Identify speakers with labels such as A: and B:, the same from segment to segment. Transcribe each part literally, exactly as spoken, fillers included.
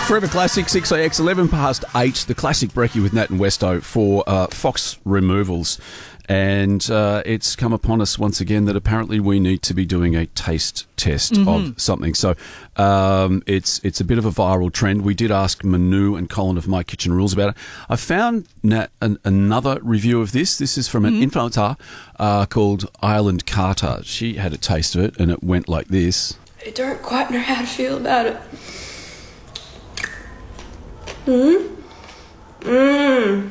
A: Forever Classic, six A X, eleven past eight, the classic brekkie with Nat and Westo for uh, Fox Removals. And uh, it's come upon us once again that apparently we need to be doing a taste test mm-hmm. of something. So um, it's it's a bit of a viral trend. We did ask Manu and Colin of My Kitchen Rules about it. I found, Nat, an, another review of this. This is from an mm-hmm. influencer uh, called Ireland Carter. She had a taste of it and it went like this.
B: I don't quite know how to feel about it. Mmm. Mmm.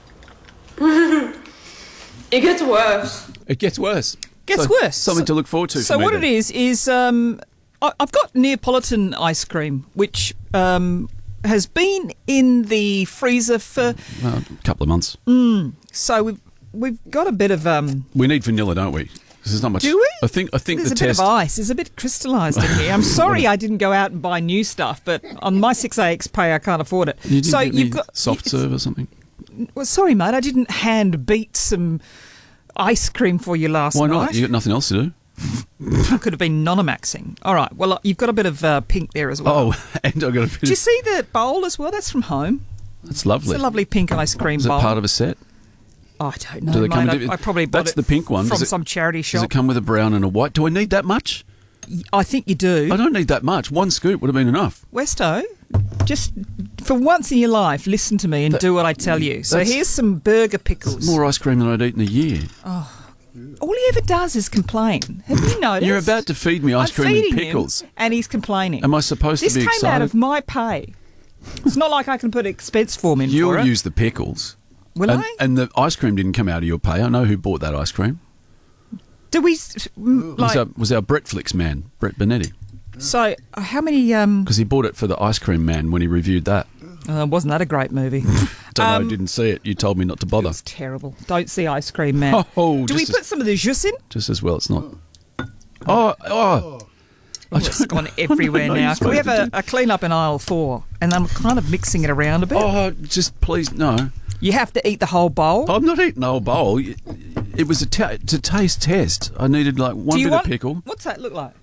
B: Mmm. It gets worse.
A: It gets worse.
C: Gets
A: so,
C: worse.
A: Something
C: so,
A: to look forward to.
C: So
A: for me
C: what
A: then.
C: it is is um, I, I've got Neapolitan ice cream, which um, has been in the freezer for
A: well, a couple of months.
C: Mm, so we've we've got a bit of um.
A: We need vanilla, don't we? There's not much.
C: Do we?
A: I think. I think
C: There's
A: the
C: a
A: test.
C: bit of ice. There's a bit crystallised in here. I'm sorry I didn't go out and buy new stuff, but on my six A X pay I can't afford it.
A: You didn't
C: so
A: get
C: you've
A: any
C: got
A: soft serve or something.
C: Well, sorry, mate. I didn't hand beat some ice cream for you last
A: Why
C: night.
A: not? You got nothing else to do.
C: I could have been non-maxing. All right. Well, you've got a bit of uh, pink there as well.
A: Oh, and I got a bit.
C: Do you
A: of...
C: see the bowl as well? That's from home.
A: That's lovely.
C: It's a lovely pink ice cream
A: Is
C: bowl.
A: it part of a set?
C: Oh, I don't know,
A: Do they come
C: mate.
A: with
C: I, I probably bought
A: That's
C: it
A: the pink one.
C: from
A: Does it,
C: some charity shop.
A: Does it come with a brown and a white? Do I need that much?
C: I think you do.
A: I don't need that much. One scoop would have been enough.
C: Westo, just for once in your life, listen to me and
A: That-
C: do what I tell you. So
A: that's-
C: here's some burger pickles.
A: More ice cream than I'd eat in a year.
C: All he ever does is complain. Have you noticed?
A: You're about to feed me ice
C: I'm
A: cream and
C: feeding
A: pickles.
C: him and he's complaining.
A: Am I supposed
C: this
A: to be
C: came
A: excited?
C: out of my pay. It's not like I can put expense form in
A: You'll
C: for it.
A: use the pickles.
C: Will
A: and,
C: I?
A: And the ice cream didn't come out of your pay. I know who bought that ice cream.
C: Do we s- m- like?
A: was, our, was our Bretflix man, Brett Benetti.
C: So uh, how many? Um,
A: Because he bought it for the ice cream man when he reviewed that.
C: uh, wasn't that a great movie?
A: Don't
C: Um,
A: know, didn't see it. You told me not to bother.
C: It's terrible. Don't see Ice Cream Man.
A: Oh,
C: Do we
A: just
C: put
A: as-
C: some of the jus in?
A: Just as well, it's not. Oh, oh.
C: Oh, it's gone everywhere
A: know
C: now.
A: you're
C: Can we have
A: supposed
C: a, a clean up in aisle four? And I'm kind of mixing it around a bit.
A: Oh, just please, no.
C: You have to eat the whole bowl.
A: I'm not eating the whole bowl. It was a ta- to taste test. I needed like one
C: Do you
A: bit
C: want,
A: of pickle.
C: What's that look like?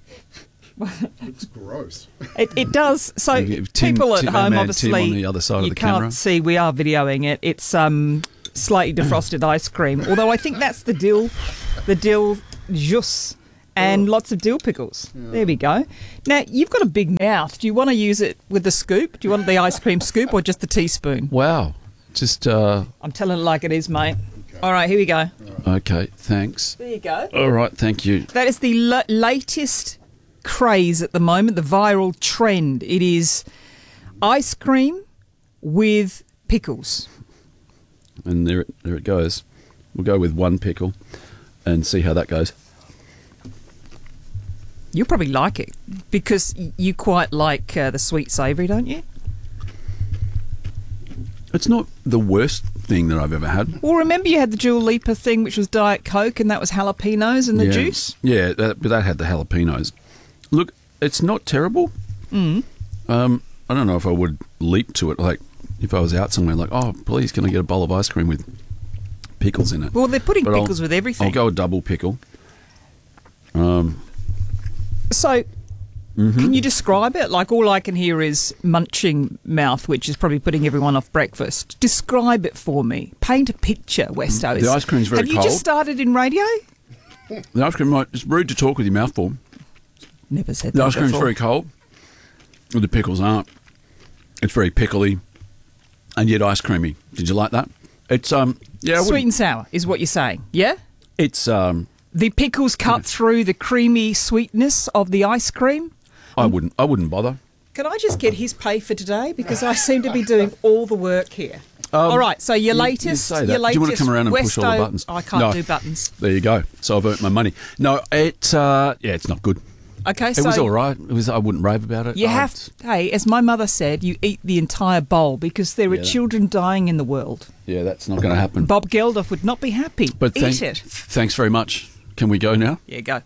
D: It's gross.
C: It, it does. So
A: You give Tim-
C: people at
A: Tim-
C: home,
A: man,
C: obviously,
A: Tim on the other side of
C: you
A: the
C: can't
A: camera.
C: see. We are videoing it. It's um, slightly defrosted ice cream. Although I think that's the dill, the dill jus, and lots of dill pickles. There we go. Now you've got a big mouth. Do you want to use it with the scoop? Do you want the ice cream scoop or just the teaspoon?
A: Wow. Just, uh,
C: I'm telling it like it is, mate. All right, here we go.
A: okay, thanks.
C: There you go.
A: All right, thank you.
C: That is the l- latest craze at the moment, the viral trend. It is ice cream with pickles.
A: And there it, there it goes. We'll go with one pickle and see how that goes.
C: You'll probably like it because y- you quite like uh, the sweet savoury, don't you?
A: It's not the worst thing that I've ever had.
C: Well, remember you had the Dua Lipa thing, which was Diet Coke, and that was jalapenos in the
A: yeah.
C: juice?
A: Yeah, that, but that had the jalapenos. Look, it's not terrible.
C: Mm.
A: Um, I don't know if I would leap to it. Like, if I was out somewhere, like, oh, please, can I get a bowl of ice cream with pickles in it?
C: Well, they're putting
A: But I'll-
C: pickles with everything.
A: I'll go a double pickle. Um,
C: So,
A: mhm.
C: can you describe it? Like, all I can hear is munching mouth, which is probably putting everyone off breakfast. Describe it for me. Paint a picture, Westo.
A: The ice cream's very
C: Have you
A: cold.
C: just started in radio?
A: The ice cream, might, it's rude to talk with your mouth full.
C: Never said
A: The
C: that
A: ice cream's
C: before.
A: very cold. Well, the pickles aren't. It's very pickly and yet ice creamy. Did you like that? It's, um, yeah. I
C: Sweet
A: wouldn't-
C: and sour is what you're saying, yeah?
A: It's, um,
C: The pickles cut through the creamy sweetness of the ice cream.
A: I wouldn't, I wouldn't bother.
C: Can I just get his pay for today? Because I seem to be doing all the work here.
A: Um,
C: all right, so your
A: you-
C: latest...
A: you say that.
C: Your
A: Do
C: latest
A: you want to come around and push all the
C: Westo-
A: buttons?
C: I can't
A: No.
C: do buttons.
A: There you go. So I've earned my money. No, it, uh, yeah, it's not good.
C: Okay,
A: It
C: so...
A: was all right. It was. I wouldn't rave about it.
C: You
A: I'd-
C: have to, hey, as my mother said, you eat the entire bowl because there are
A: Yeah, that-
C: children dying in the world.
A: Yeah, that's not going to happen.
C: Bob Geldof would not be happy.
A: But
C: eat
A: thank-
C: it.
A: thanks very much. Can we go now?
C: Yeah, go.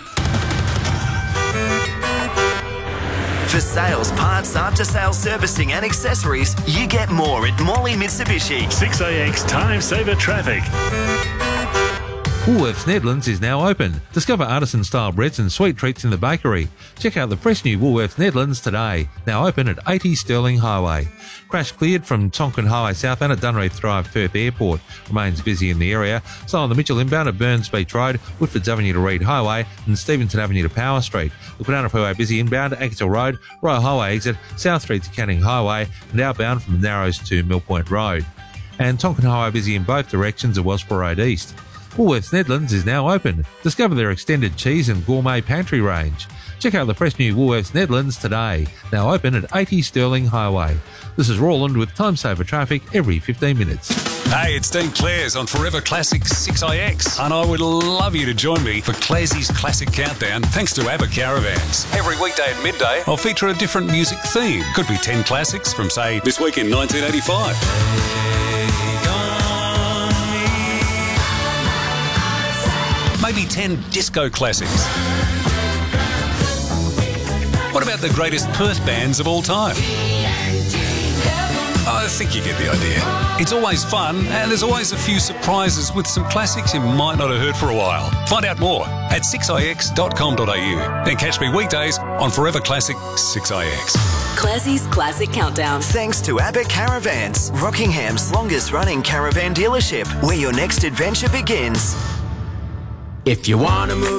E: For sales, parts, after-sales servicing and accessories, you get more at Morley Mitsubishi.
F: six A X Time Saver Traffic. Woolworths Netherlands is now open. Discover artisan-style breads and sweet treats in the bakery. Check out the fresh new Woolworths Netherlands today. Now open at eighty Stirling Highway. Crash cleared from Tonkin Highway South and at Dunreath Drive, Perth Airport. Remains busy in the area. So on the Mitchell inbound at Burns Beach Road, Woodfords Avenue to Reed Highway and Stevenson Avenue to Power Street. The Quinana Freeway busy inbound at Ankersall Road, Royal Highway exit, South Street to Canning Highway and outbound from Narrows to Mill Point Road. And Tonkin Highway busy in both directions at Wellsborough Road East. Woolworths Netherlands is now open. Discover their extended cheese and gourmet pantry range. Check out the fresh new Woolworths Netherlands today. Now open at eighty Stirling Highway. This is Roland with Time Saver Traffic every fifteen minutes.
G: Hey, it's Dean Clares on Forever Classic six I X, and I would love you to join me for Clares's Classic Countdown thanks to ABBA Caravans. Every weekday at midday, I'll feature a different music theme. Could be ten classics from, say, this week in nineteen eighty-five. Maybe ten disco classics. What about the greatest Perth bands of all time? I think you get the idea. It's always fun, and there's always a few surprises with some classics you might not have heard for a while. Find out more at six i x dot com dot a u. Then catch me weekdays on Forever Classic six I X.
H: Classie's Classic Countdown.
E: Thanks to ABBA Caravans, Rockingham's longest running caravan dealership, where your next adventure begins.
I: If you want to move